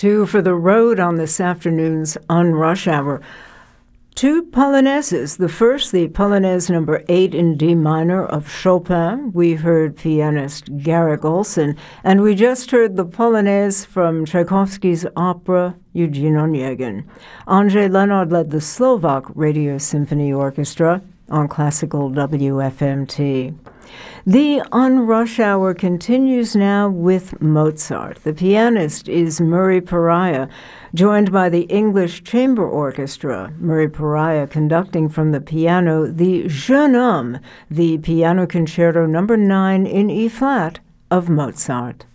Two for the road on this afternoon's On Rush Hour. Two polonaises. The first, the Polonaise number 8 in D minor of Chopin. We heard pianist Garrick Olson, and we just heard the Polonaise from Tchaikovsky's opera Eugene Onegin. Andrzej Leonard led the Slovak Radio Symphony Orchestra on classical WFMT. The On Rush Hour continues now with Mozart. The pianist is Murray Pariah, joined by the English Chamber Orchestra. Murray Pariah conducting from the piano the Jeune Homme, the Piano Concerto No. 9 in E-flat of Mozart.